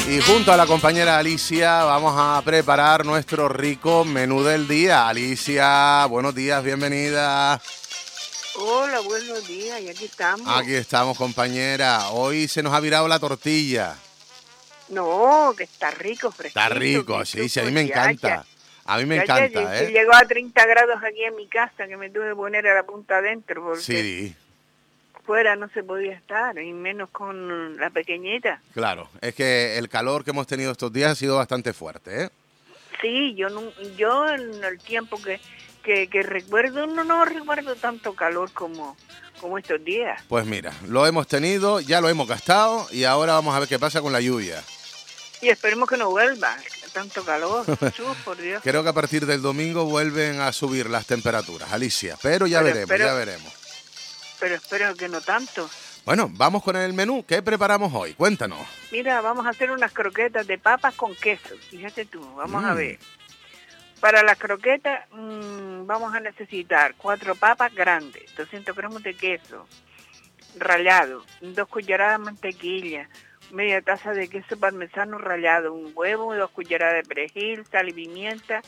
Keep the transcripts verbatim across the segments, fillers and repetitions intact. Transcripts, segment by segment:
Y junto a la compañera Alicia vamos a preparar nuestro rico menú del día. Alicia, buenos días, bienvenida. Hola, buenos días, y aquí estamos. Aquí estamos, compañera. Hoy se nos ha virado la tortilla. No, que está rico, fresquito. Está rico, sí, sí, a mí me encanta. A mí me ya, encanta, ya, ¿eh? Llegó a treinta grados aquí en mi casa, que me tuve que poner a la punta adentro, porque Sí. fuera no se podía estar, y menos con la pequeñita. Claro, es que el calor que hemos tenido estos días ha sido bastante fuerte, ¿eh? Sí, yo no, yo en el tiempo que, que, que recuerdo, no, no recuerdo tanto calor como, como estos días. Pues mira, lo hemos tenido, ya lo hemos gastado y ahora vamos a ver qué pasa con la lluvia. Y esperemos que no vuelva tanto calor. Jesús, por Dios. Creo que a partir del domingo vuelven a subir las temperaturas, Alicia, pero ya pero, veremos, pero, ya veremos. Pero espero que no tanto. Bueno, vamos con el menú. ¿Qué preparamos hoy? Cuéntanos. Mira, vamos a hacer unas croquetas de papas con queso. Fíjate tú, vamos Mm. a ver. Para las croquetas mmm, vamos a necesitar cuatro papas grandes, doscientos gramos de queso rallado, dos cucharadas de mantequilla, media taza de queso parmesano rallado, un huevo, dos cucharadas de perejil, sal y pimienta.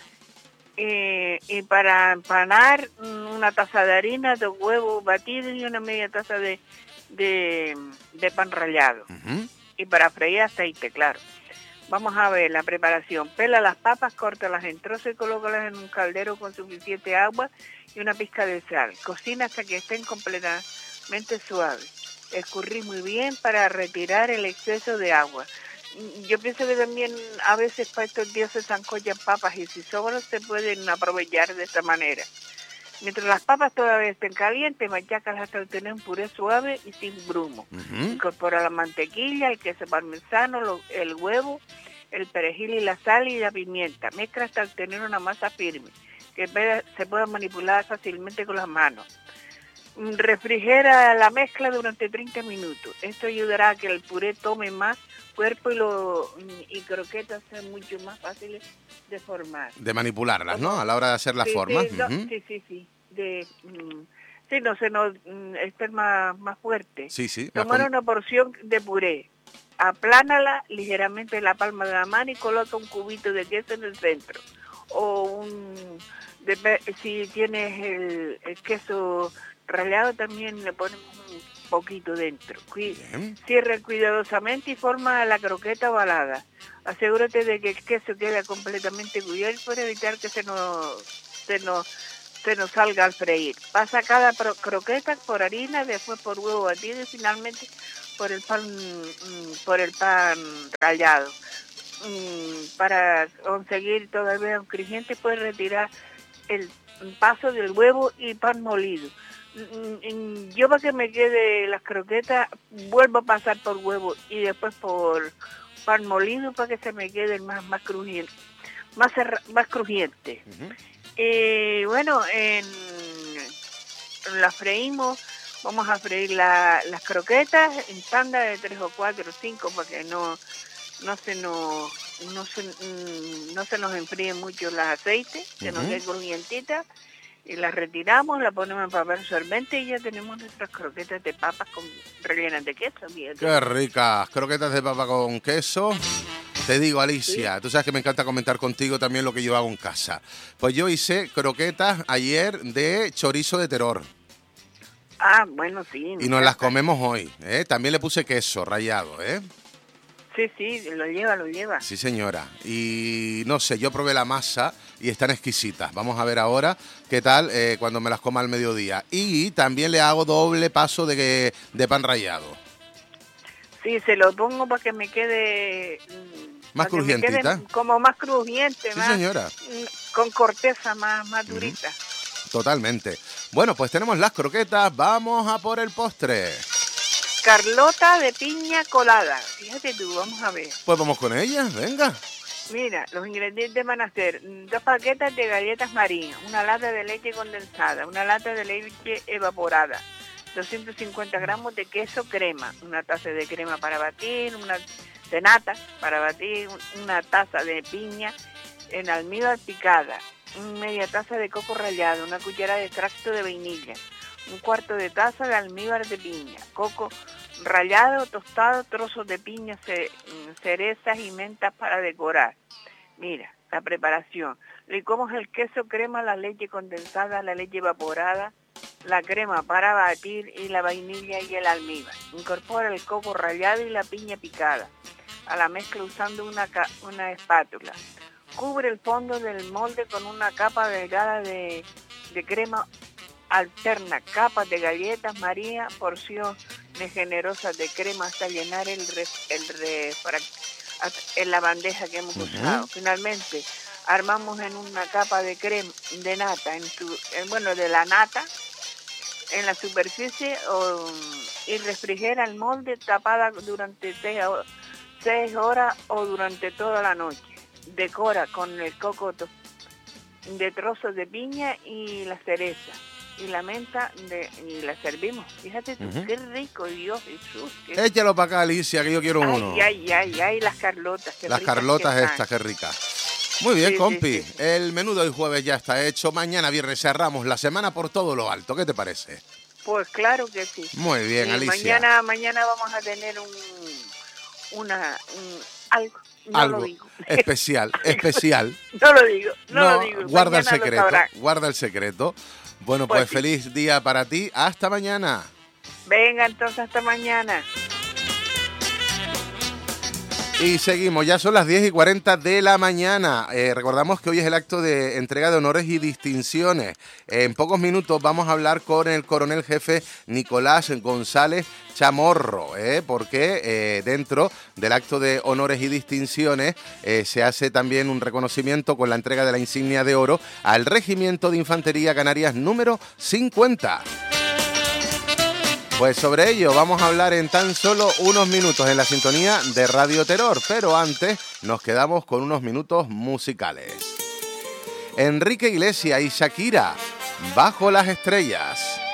Eh, y para empanar, una taza de harina, dos huevos batidos y una media taza de, de, de pan rallado. Uh-huh. Y para freír aceite, claro. Vamos a ver la preparación. Pela las papas, córtalas en trozos y colócalas en un caldero con suficiente agua y una pizca de sal. Cocina hasta que estén completamente suaves. Escurrir muy bien para retirar el exceso de agua. Yo pienso que también a veces para estos días se zancollan papas y si sobran se pueden aprovechar de esta manera. Mientras las papas todavía estén calientes, machácalas hasta obtener un puré suave y sin grumo. Uh-huh. Incorpora la mantequilla, el queso parmesano, lo, el huevo, el perejil y la sal y la pimienta. Mezcla hasta obtener una masa firme, que se pueda manipular fácilmente con las manos. Refrigera la mezcla durante treinta minutos. Esto ayudará a que el puré tome más cuerpo y, lo, y croquetas sean mucho más fáciles de formar. De manipularlas, ¿Cómo? ¿no? A la hora de hacer las sí, formas. Sí, no, uh-huh. sí, sí, sí. De, mm, sí, no se nos mm, estén más, más fuerte. Sí, sí. Tomar con... una porción de puré. Aplánala ligeramente en la palma de la mano y coloca un cubito de queso en el centro. O un... De, si tienes el, el queso rallado también le ponemos un poquito dentro. Bien. Cierra cuidadosamente y forma la croqueta ovalada. Asegúrate de que el queso quede completamente cubierto para evitar que se nos, se nos, se nos salga al freír. Pasa cada pro, croqueta por harina, después por huevo batido y finalmente por el pan, por el pan rallado. Para conseguir todavía un crujiente puedes retirar el paso del huevo y pan molido. Yo para que me quede las croquetas vuelvo a pasar por huevo y después por pan molido para que se me queden más más crujiente, más más crujiente. Uh-huh. Eh, bueno, en, en la freímos, vamos a freír la, las croquetas en tanda de tres o cuatro o cinco para que no no se nos no se, no se nos enfríe mucho el aceite, que uh-huh. nos quede crujientita. Y las retiramos, la ponemos en papel absorbente y ya tenemos nuestras croquetas de papas con rellenas de queso. Fíjate. Qué ricas, croquetas de papa con queso. Te digo, Alicia, sí. Tú sabes que me encanta comentar contigo también lo que yo hago en casa. Pues yo hice croquetas ayer de chorizo de terror. Ah, bueno, sí. Y nos encanta. Las comemos hoy, ¿eh? También le puse queso rallado, ¿eh? Sí, sí, lo lleva, lo lleva. Sí, señora. Y no sé, yo probé la masa y están exquisitas. Vamos a ver ahora qué tal eh, cuando me las coma al mediodía. Y también le hago doble paso de, de pan rallado. Sí, se lo pongo para que me quede... Más crujientita. Como más crujiente, sí, más... señora. Con corteza más, más durita. Mm, totalmente. Bueno, pues tenemos las croquetas. Vamos a por el postre. Carlota de piña colada. Fíjate tú, vamos a ver. Pues vamos con ella, venga. Mira, los ingredientes van a ser dos paquetes de galletas María, una lata de leche condensada, una lata de leche evaporada, doscientos cincuenta gramos de queso crema, una taza de crema para batir, una de nata para batir, una taza de piña en almíbar picada, media taza de coco rallado, una cucharada de extracto de vainilla, un cuarto de taza de almíbar de piña, coco rallado, tostado, trozos de piña, ce- cerezas y mentas para decorar. Mira, la preparación. Licuamos el queso, crema, la leche condensada, la leche evaporada, la crema para batir y la vainilla y el almíbar. Incorpora el coco rallado y la piña picada a la mezcla usando una, ca- una espátula. Cubre el fondo del molde con una capa delgada de, de crema, alterna capas de galletas María, porciones generosas de crema hasta llenar el, re, el refrac, en la bandeja que hemos uh-huh. usado. Finalmente, armamos en una capa de crema de nata, en su, en, bueno, de la nata, en la superficie o, y refrigera el molde tapada durante seis, seis horas o durante toda la noche. Decora con el coco de trozos de piña y la cereza y la menta de, y la servimos. Fíjate tú, uh-huh. qué rico, Dios Jesús. Qué... Échalo para acá, Alicia, que yo quiero ay, uno. Ay, ay, ay, las Carlotas. Qué las Carlotas que estas, qué ricas. Muy bien, sí, compi. Sí, sí. El menú de hoy jueves ya está hecho. Mañana viernes cerramos la semana por todo lo alto. ¿Qué te parece? Pues claro que sí. Muy bien, y Alicia. Mañana, mañana vamos a tener un, una, un, algo. No algo lo digo. especial, especial. No lo digo, no, no lo digo. Guarda mañana el secreto, guarda el secreto. Bueno, pues, pues sí. Feliz día para ti. Hasta mañana. Venga, entonces hasta mañana. Y seguimos, ya son las diez y cuarenta de la mañana. Eh, recordamos que hoy es el acto de entrega de honores y distinciones. Eh, en pocos minutos vamos a hablar con el coronel jefe Nicolás González Chamorro, ¿eh? porque eh, dentro del acto de honores y distinciones eh, se hace también un reconocimiento con la entrega de la insignia de oro al Regimiento de Infantería Canarias número cincuenta. Pues sobre ello vamos a hablar en tan solo unos minutos en la sintonía de Radio Terror, pero antes nos quedamos con unos minutos musicales. Enrique Iglesias y Shakira, Bajo las Estrellas.